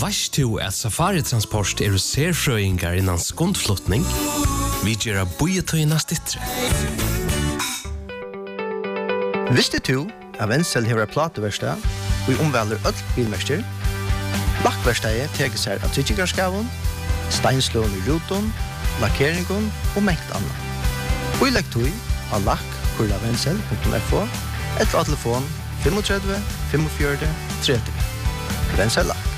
Vast du at Safari Transport serfrøyngar innan skundflutning? Vi gjør bøyetøyna stittre. Visste du at Wenzel hever plateverstad og omvelder øll bilmester? Lakkverstadet teker seg av tryggikarskavun, steinslån i ruton, lakkeringen og mengt annet. Og i lekktøy av lakk.wenzel.fo eller av telefon 35 45 30. Wenzel Lakk.